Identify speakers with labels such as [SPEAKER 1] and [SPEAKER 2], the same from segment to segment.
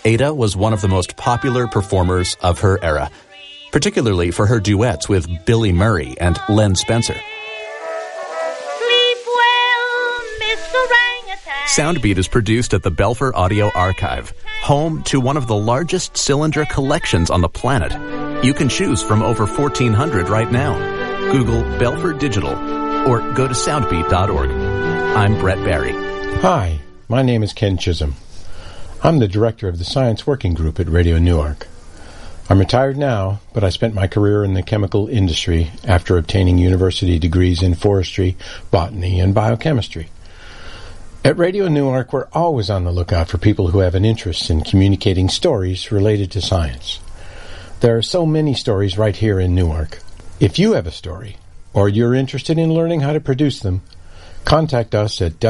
[SPEAKER 1] Ada was one of the most popular performers of her era, particularly for her duets with Billy Murray and Len Spencer.
[SPEAKER 2] Sleep well, Mr. Orangutan.
[SPEAKER 1] Soundbeat is produced at the Belfer Audio Archive, home to one of the largest cylinder collections on the planet. You can choose from over 1,400 right now. Google Belfer Digital or go to soundbeat.org. I'm Brett Barry.
[SPEAKER 3] Hi, my name is Ken Chisholm. I'm the director of the Science Working Group at Radio Newark. I'm retired now, but I spent my career in the chemical industry after obtaining university degrees in forestry, botany, and biochemistry. At Radio Newark, we're always on the lookout for people who have an interest in communicating stories related to science. There are so many stories right here in Newark. If you have a story, or you're interested in learning how to produce them, contact us at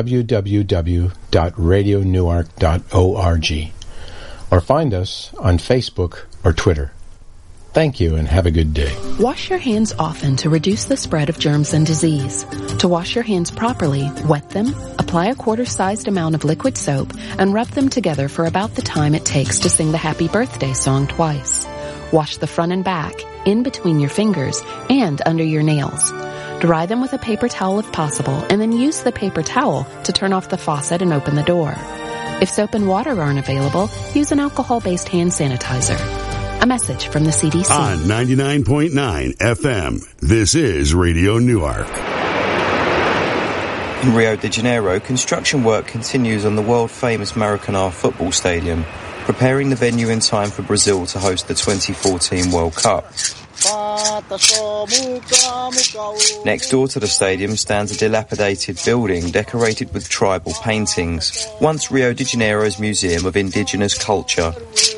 [SPEAKER 3] www.radionewark.org or find us on Facebook or Twitter. Thank you and have a good day.
[SPEAKER 4] Wash your hands often to reduce the spread of germs and disease. To wash your hands properly, wet them, apply a quarter-sized amount of liquid soap, and rub them together for about the time it takes to sing the Happy Birthday song twice. Wash the front and back, in between your fingers, and under your nails. Dry them with a paper towel if possible, and then use the paper towel to turn off the faucet and open the door. If soap and water aren't available, use an alcohol-based hand sanitizer. A message from the CDC.
[SPEAKER 5] On 99.9 FM, this is Radio Newark.
[SPEAKER 6] In Rio de Janeiro, construction work continues on the world-famous Maracanã football stadium, preparing the venue in time for Brazil to host the 2014 World Cup. Next door to the stadium stands a dilapidated building decorated with tribal paintings, once Rio de Janeiro's Museum of Indigenous Culture.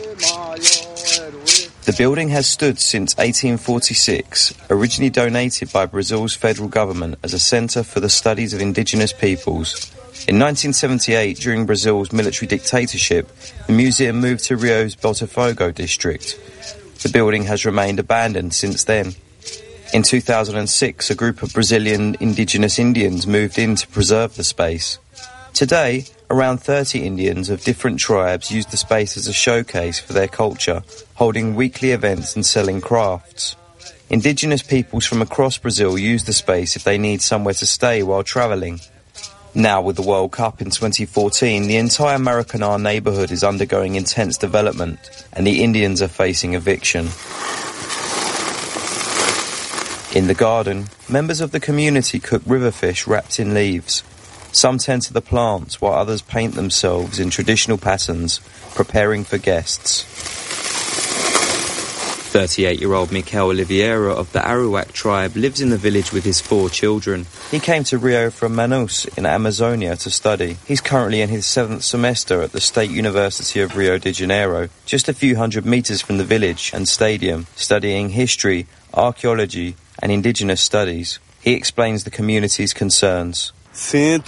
[SPEAKER 6] The building has stood since 1846, originally donated by Brazil's federal government as a centre for the studies of indigenous peoples. In 1978, during Brazil's military dictatorship, the museum moved to Rio's Botafogo district. The building has remained abandoned since then. In 2006, a group of Brazilian indigenous Indians moved in to preserve the space. Today, around 30 Indians of different tribes use the space as a showcase for their culture, holding weekly events and selling crafts. Indigenous peoples from across Brazil use the space if they need somewhere to stay while travelling. Now, with the World Cup in 2014, the entire Maracanã neighbourhood is undergoing intense development, and the Indians are facing eviction. In the garden, members of the community cook river fish wrapped in leaves. Some tend to the plants, while others paint themselves in traditional patterns, preparing for guests. 38-year-old Mikel Oliveira of the Arawak tribe lives in the village with his 4 children. He came to Rio from Manaus in Amazonia to study. He's currently in his 7th semester at the State University of Rio de Janeiro, just a few hundred metres from the village and stadium, studying history, archaeology and indigenous studies. He explains the community's concerns.
[SPEAKER 7] Of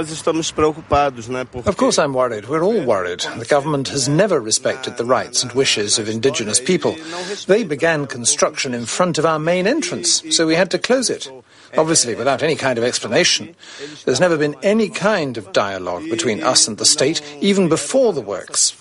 [SPEAKER 7] course I'm worried. We're all worried. The government has never respected the rights and wishes of indigenous people. They began construction in front of our main entrance, so we had to close it. Obviously, without any kind of explanation. There's never been any kind of dialogue between us and the state, even before the works.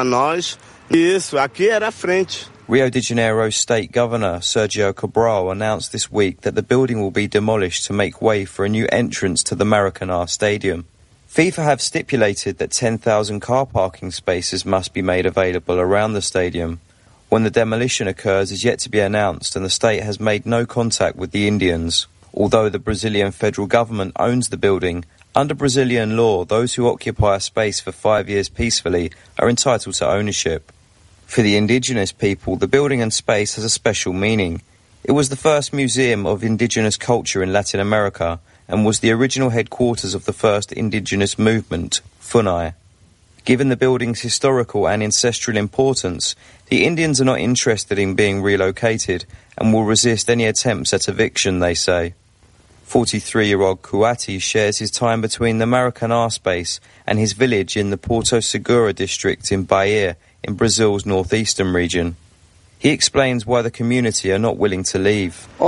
[SPEAKER 6] Rio de Janeiro State Governor Sergio Cabral announced this week that the building will be demolished to make way for a new entrance to the Maracanã Stadium. FIFA have stipulated that 10,000 car parking spaces must be made available around the stadium. When the demolition occurs is yet to be announced, and the state has made no contact with the Indians. Although the Brazilian federal government owns the building, under Brazilian law, those who occupy a space for 5 years peacefully are entitled to ownership. For the indigenous people, the building and space has a special meaning. It was the first museum of indigenous culture in Latin America and was the original headquarters of the first indigenous movement, FUNAI. Given the building's historical and ancestral importance, the Indians are not interested in being relocated and will resist any attempts at eviction, they say. 43-year-old Kuati shares his time between the Maracanã space and his village in the Porto Seguro district in Bahia, in Brazil's northeastern region. He explains why the community are not willing to leave.
[SPEAKER 8] We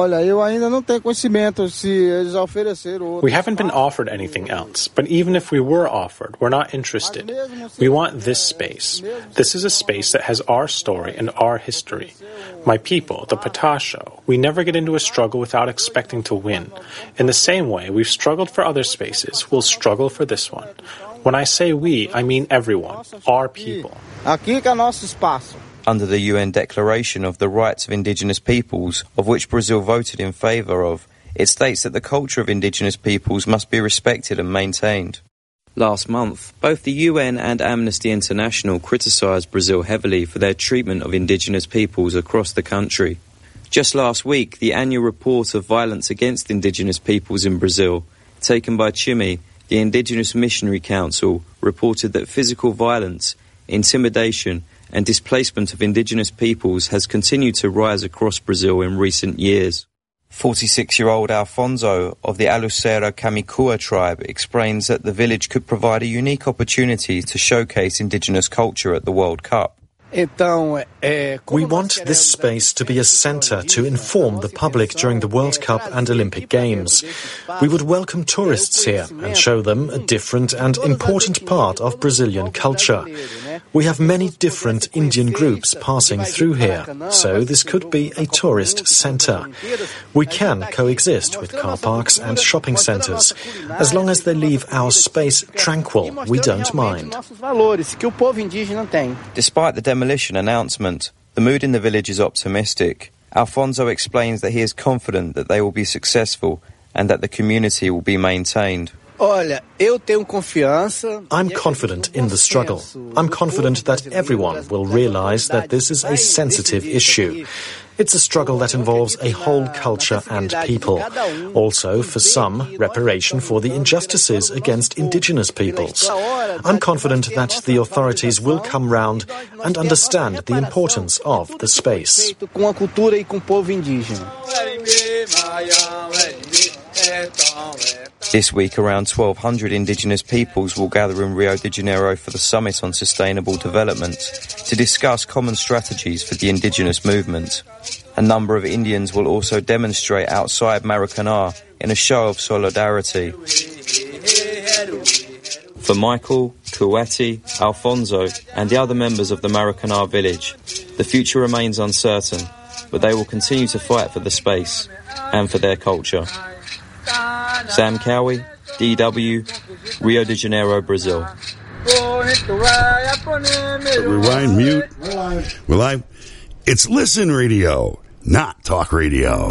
[SPEAKER 8] haven't been offered anything else, but even if we were offered, we're not interested. We want this space. This is a space that has our story and our history. My people, the Patasho, we never get into a struggle without expecting to win. In the same way we've struggled for other spaces, we'll struggle for this one. When I say we, I mean everyone, our people.
[SPEAKER 6] Under the UN Declaration of the Rights of Indigenous Peoples, of which Brazil voted in favour of, it states that the culture of indigenous peoples must be respected and maintained. Last month, both the UN and Amnesty International criticised Brazil heavily for their treatment of indigenous peoples across the country. Just last week, the annual report of violence against indigenous peoples in Brazil, taken by CHIMI, the Indigenous Missionary Council, reported that physical violence, intimidation and displacement of indigenous peoples has continued to rise across Brazil in recent years. 46-year-old Alfonso of the Alucera Kamikua tribe explains that the village could provide a unique opportunity to showcase indigenous culture at the World Cup.
[SPEAKER 9] We want this space to be a centre to inform the public during the World Cup and Olympic Games. We would welcome tourists here and show them a different and important part of Brazilian culture. We have many different Indian groups passing through here, so this could be a tourist centre. We can coexist with car parks and shopping centres. As long as they leave our space tranquil, we don't mind.
[SPEAKER 6] Despite the demolition announcement, the mood in the village is optimistic. Alfonso explains that he is confident that they will be successful and that the community will be maintained.
[SPEAKER 9] I'm confident in the struggle. I'm confident that everyone will realize that this is a sensitive issue. It's a struggle that involves a whole culture and people. Also, for some, reparation for the injustices against indigenous peoples. I'm confident that the authorities will come round and understand the importance of the space.
[SPEAKER 6] This week, around 1,200 indigenous peoples will gather in Rio de Janeiro for the Summit on Sustainable Development to discuss common strategies for the indigenous movement. A number of Indians will also demonstrate outside Maracanã in a show of solidarity. For Michael, Kuwati, Alfonso and the other members of the Maracanã village, the future remains uncertain, but they will continue to fight for the space and for their culture. Sam Cowie, DW, Rio de Janeiro, Brazil.
[SPEAKER 5] Rewind, mute. Well, it's Listen Radio, not Talk Radio.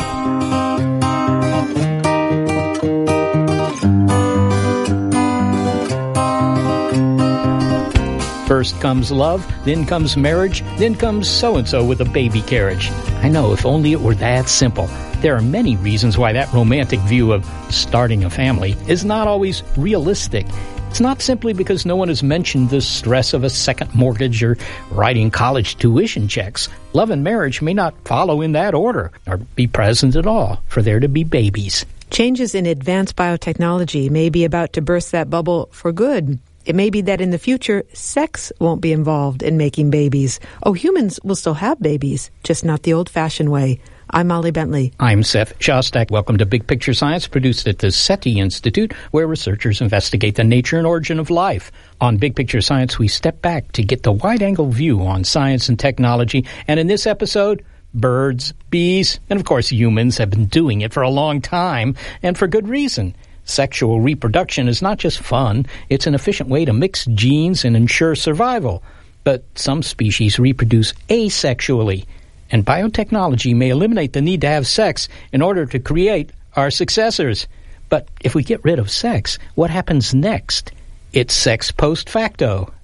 [SPEAKER 10] First comes love, then comes marriage, then comes so-and-so with a baby carriage. I know, if only it were that simple. There are many reasons why that romantic view of starting a family is not always realistic. It's not simply because no one has mentioned the stress of a second mortgage or writing college tuition checks. Love and marriage may not follow in that order or be present at all for there to be babies.
[SPEAKER 11] Changes in advanced biotechnology may be about to burst that bubble for good. It may be that in the future, sex won't be involved in making babies. Oh, humans will still have babies, just not the old-fashioned way. I'm Molly Bentley.
[SPEAKER 10] I'm Seth Shostak. Welcome to Big Picture Science, produced at the SETI Institute, where researchers investigate the nature and origin of life. On Big Picture Science, we step back to get the wide-angle view on science and technology. And in this episode, birds, bees, and of course humans have been doing it for a long time, and for good reason. Sexual reproduction is not just fun, it's an efficient way to mix genes and ensure survival. But some species reproduce asexually, and biotechnology may eliminate the need to have sex in order to create our successors. But if we get rid of sex, what happens next? It's sex post facto.